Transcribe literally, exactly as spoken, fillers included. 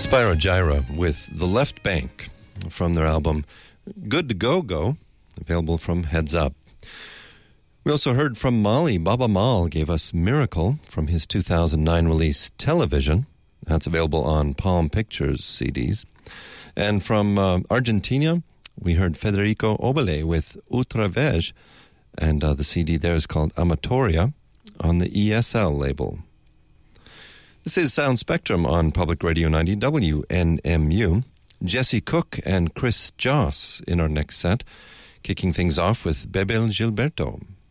Spyro Gyra with The Left Bank from their album Good to Go Go, available from Heads Up. We also heard from Mali. Baba Mal gave us Miracle from his two thousand nine release Television. That's available on Palm Pictures C Ds. And from uh, Argentina, we heard Federico Obele with Outra Vez, and uh, the C D there is called Amatoria on the E S L label. This is Sound Spectrum on Public Radio ninety W N M U. Jesse Cook and Chris Joss in our next set, kicking things off with Bebel Gilberto.